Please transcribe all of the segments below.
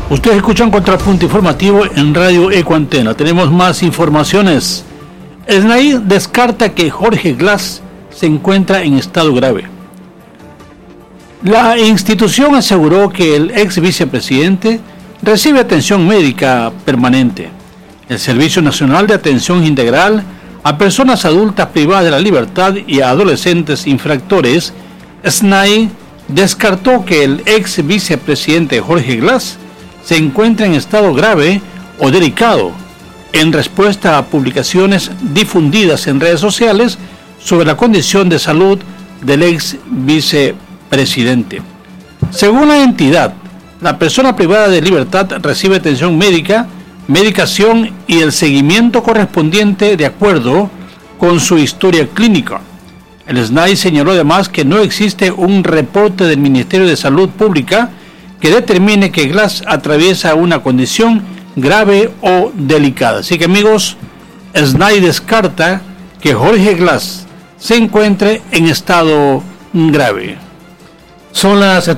Ustedes escuchan Contrapunto Informativo en Radio Ecuantena. Tenemos más informaciones. SNAI descarta que Jorge Glass se encuentra en estado grave. La institución aseguró que el ex vicepresidente recibe atención médica permanente. El Servicio Nacional de Atención Integral a Personas Adultas Privadas de la Libertad y a Adolescentes Infractores, SNAI, descartó que el ex vicepresidente Jorge Glass se encuentra en estado grave o delicado, en respuesta a publicaciones difundidas en redes sociales sobre la condición de salud del ex vicepresidente. Según la entidad, la persona privada de libertad recibe atención médica, medicación y el seguimiento correspondiente de acuerdo con su historia clínica. El SNAI señaló además que no existe un reporte del Ministerio de Salud Pública que determine que Glass atraviesa una condición grave o delicada. Así que, amigos, SNAI descarta que Jorge Glass se encuentre en estado grave. Son las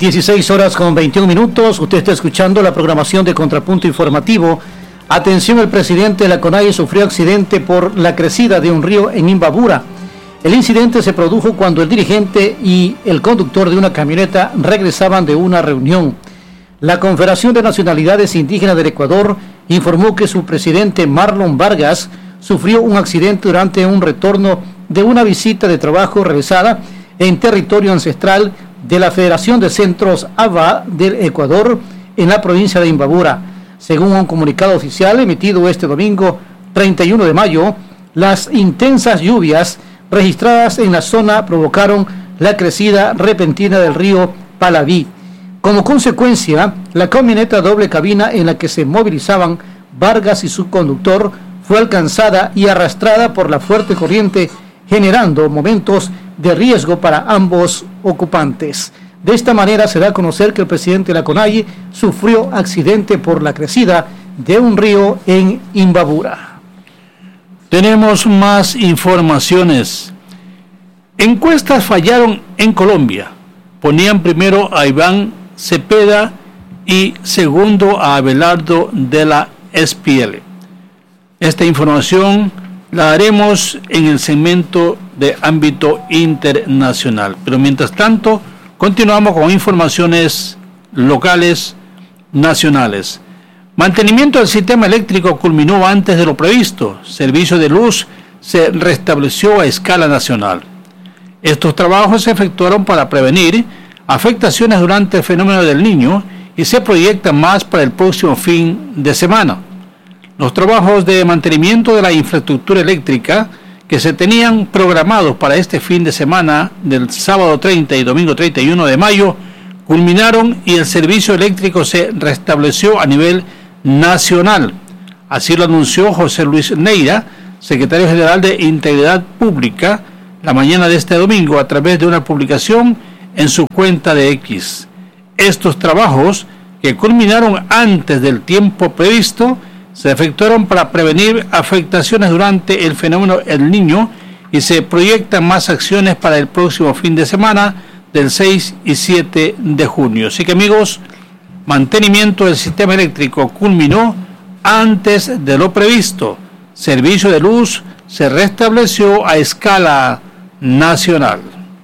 16:21. Usted está escuchando la programación de Contrapunto Informativo. Atención, el presidente de la CONAIE sufrió accidente por la crecida de un río en Imbabura. El incidente se produjo cuando el dirigente y el conductor de una camioneta regresaban de una reunión. La Confederación de Nacionalidades Indígenas del Ecuador informó que su presidente Marlon Vargas sufrió un accidente durante un retorno de una visita de trabajo realizada en territorio ancestral de la Federación de Centros ABA del Ecuador en la provincia de Imbabura. Según un comunicado oficial emitido este domingo 31 de mayo, las intensas lluvias registradas en la zona provocaron la crecida repentina del río Palaví. Como consecuencia, la camioneta doble cabina en la que se movilizaban Vargas y su conductor fue alcanzada y arrastrada por la fuerte corriente, generando momentos de riesgo para ambos ocupantes. De esta manera se da a conocer que el presidente de la CONAIE sufrió accidente por la crecida de un río en Imbabura. Tenemos más informaciones. Encuestas fallaron en Colombia. Ponían primero a Iván Cepeda y segundo a Abelardo de la SPL. Esta información la haremos en el segmento de ámbito internacional. Pero mientras tanto, continuamos con informaciones locales, nacionales. Mantenimiento del sistema eléctrico culminó antes de lo previsto. Servicio de luz se restableció a escala nacional. Estos trabajos se efectuaron para prevenir afectaciones durante el fenómeno del Niño y se proyectan más para el próximo fin de semana. Los trabajos de mantenimiento de la infraestructura eléctrica que se tenían programados para este fin de semana del sábado 30 y domingo 31 de mayo culminaron y el servicio eléctrico se restableció a nivel nacional. Así lo anunció José Luis Neira, secretario general de Integridad Pública, la mañana de este domingo a través de una publicación en su cuenta de X. Estos trabajos, que culminaron antes del tiempo previsto, se efectuaron para prevenir afectaciones durante el fenómeno El Niño y se proyectan más acciones para el próximo fin de semana del 6 y 7 de junio. Así que, amigos, mantenimiento del sistema eléctrico culminó antes de lo previsto. Servicio de luz se restableció a escala nacional.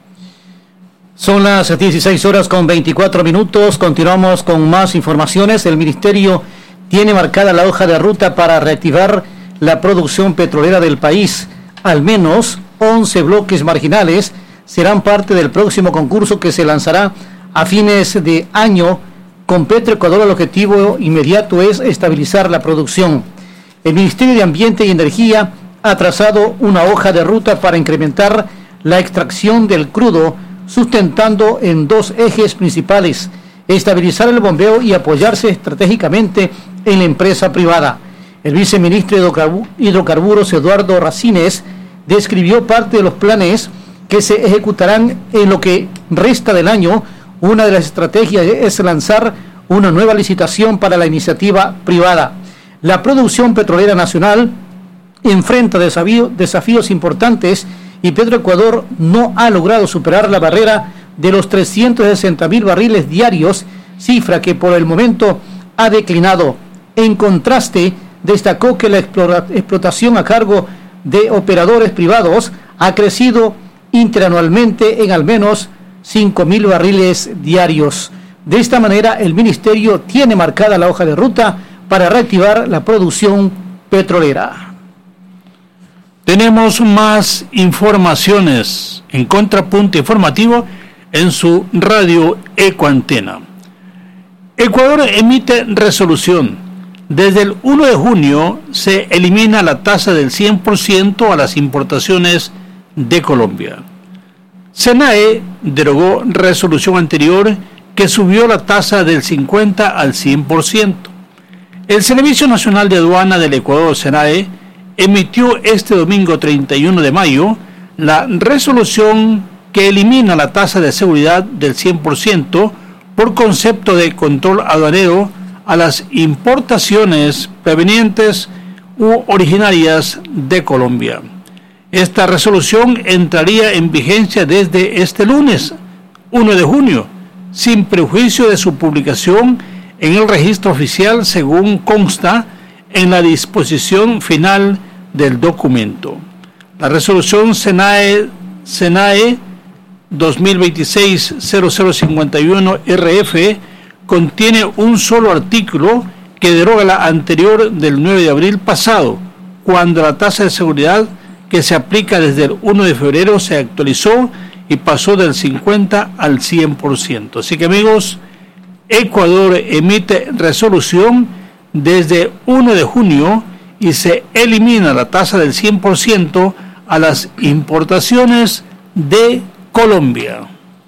Son las 16:24. Continuamos con más informaciones. El Ministerio tiene marcada la hoja de ruta para reactivar la producción petrolera del país. Al menos 11 bloques marginales serán parte del próximo concurso que se lanzará a fines de año. Con Petroecuador, el objetivo inmediato es estabilizar la producción. El Ministerio de Ambiente y Energía ha trazado una hoja de ruta para incrementar la extracción del crudo, sustentando en dos ejes principales: estabilizar el bombeo y apoyarse estratégicamente en la empresa privada. El viceministro de Hidrocarburos, Eduardo Racines, describió parte de los planes que se ejecutarán en lo que resta del año. Una de las estrategias es lanzar una nueva licitación para la iniciativa privada. La producción petrolera nacional enfrenta desafíos importantes y Petroecuador no ha logrado superar la barrera de los 360.000 barriles diarios, cifra que por el momento ha declinado. En contraste, destacó que la explotación a cargo de operadores privados ha crecido interanualmente en al menos 5.000 barriles diarios. De esta manera, el ministerio tiene marcada la hoja de ruta para reactivar la producción petrolera. Tenemos más informaciones en Contrapunto Informativo en su radio Ecoantena. Ecuador emite resolución. Desde el 1 de junio se elimina la tasa del 100% a las importaciones de Colombia. SENAE derogó resolución anterior que subió la tasa del 50 al 100%. El Servicio Nacional de Aduana del Ecuador, SENAE, emitió este domingo 31 de mayo la resolución que elimina la tasa de seguridad del 100% por concepto de control aduanero a las importaciones provenientes u originarias de Colombia. Esta resolución entraría en vigencia desde este lunes, 1 de junio, sin perjuicio de su publicación en el registro oficial, según consta en la disposición final del documento. La resolución SENAE 2026-0051 RF contiene un solo artículo que deroga la anterior del 9 de abril pasado, cuando la tasa de seguridad que se aplica desde el 1 de febrero se actualizó y pasó del 50 al 100%. Así que, amigos, Ecuador emite resolución desde 1 de junio y se elimina la tasa del 100% a las importaciones de Colombia.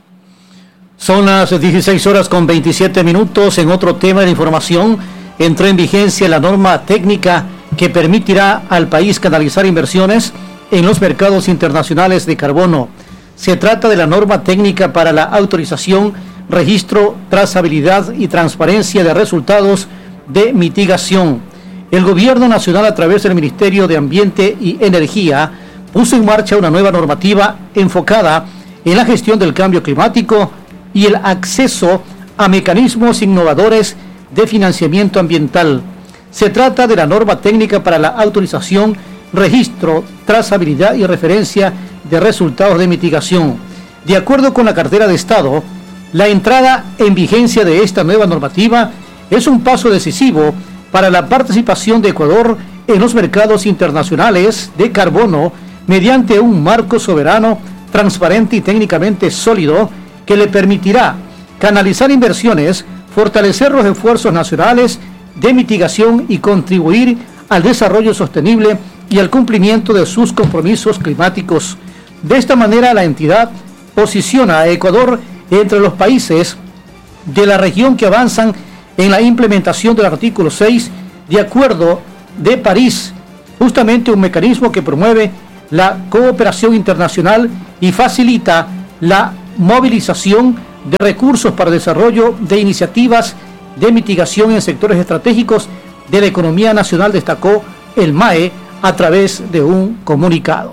Son las 16:27. En otro tema de información, entró en vigencia la norma técnica que permitirá al país canalizar inversiones en los mercados internacionales de carbono. Se trata de la norma técnica para la autorización, registro, trazabilidad y transparencia de resultados de mitigación. El Gobierno Nacional, a través del Ministerio de Ambiente y Energía, puso en marcha una nueva normativa enfocada en la gestión del cambio climático y el acceso a mecanismos innovadores de financiamiento ambiental. Se trata de la norma técnica para la autorización, registro, trazabilidad y referencia de resultados de mitigación. De acuerdo con la cartera de Estado, la entrada en vigencia de esta nueva normativa es un paso decisivo para la participación de Ecuador en los mercados internacionales de carbono mediante un marco soberano, transparente y técnicamente sólido que le permitirá canalizar inversiones, fortalecer los esfuerzos nacionales de mitigación y contribuir al desarrollo sostenible y al cumplimiento de sus compromisos climáticos. De esta manera, la entidad posiciona a Ecuador entre los países de la región que avanzan en la implementación del artículo 6 de Acuerdo de París, justamente un mecanismo que promueve la cooperación internacional y facilita la movilización de recursos para el desarrollo de iniciativas de mitigación en sectores estratégicos de la economía nacional, destacó el MAE a través de un comunicado.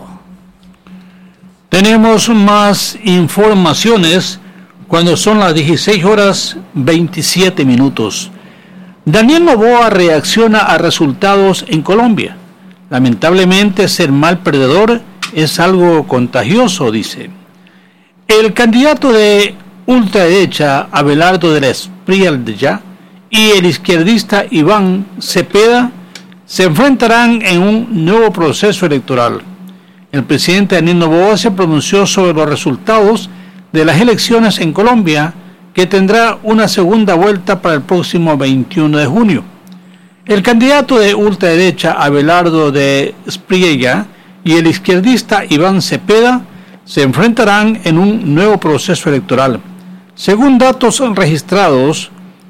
Tenemos más informaciones cuando son las 16:27. Daniel Noboa reacciona a resultados en Colombia. Lamentablemente, ser mal perdedor es algo contagioso, dice. El candidato de ultraderecha Abelardo de la Espriella y el izquierdista Iván Cepeda se enfrentarán en un nuevo proceso electoral. El presidente Daniel Noboa se pronunció sobre los resultados de las elecciones en Colombia, que tendrá una segunda vuelta para el próximo 21 de junio. El candidato de ultraderecha Abelardo de Espriella y el izquierdista Iván Cepeda se enfrentarán en un nuevo proceso electoral. Según datos registrados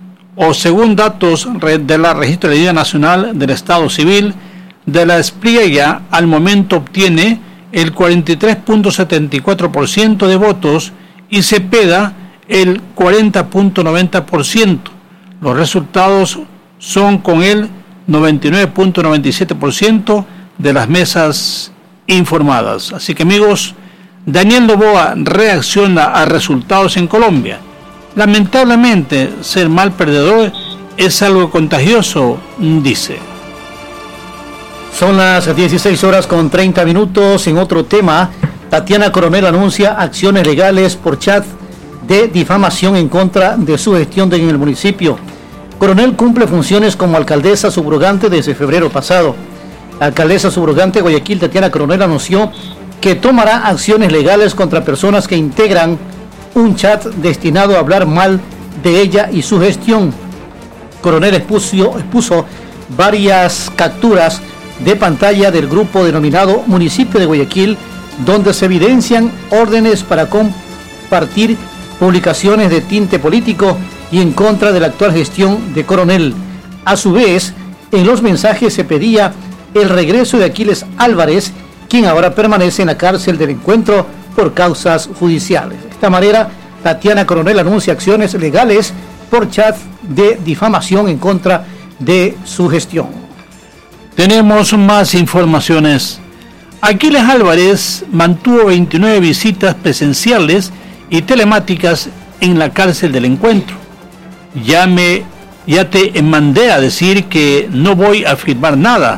de la Registraduría Nacional del Estado Civil, de la Espriella al momento obtiene el 43.74% de votos y Cepeda el 40.90%. Los resultados son con el 99.97% de las mesas informadas. Así que, amigos, Daniel Noboa reacciona a resultados en Colombia. Lamentablemente, ser mal perdedor es algo contagioso, dice. Son las 16 horas con 30 minutos. En otro tema, Tatiana Coronel anuncia acciones legales por chat de difamación en contra de su gestión en el municipio. Coronel cumple funciones como alcaldesa subrogante desde febrero pasado. La alcaldesa subrogante de Guayaquil, Tatiana Coronel, anunció que tomará acciones legales contra personas que integran un chat destinado a hablar mal de ella y su gestión. Coronel expuso varias capturas de pantalla del grupo denominado Municipio de Guayaquil, donde se evidencian órdenes para compartir publicaciones de tinte político y en contra de la actual gestión de Coronel. A su vez, en los mensajes se pedía el regreso de Aquiles Álvarez, quien ahora permanece en la cárcel del Encuentro por causas judiciales. De esta manera, Tatiana Coronel anuncia acciones legales por chat de difamación en contra de su gestión. Tenemos más informaciones. Aquiles Álvarez mantuvo 29 visitas presenciales y telemáticas en la cárcel del Encuentro. Ya te mandé a decir que no voy a firmar nada.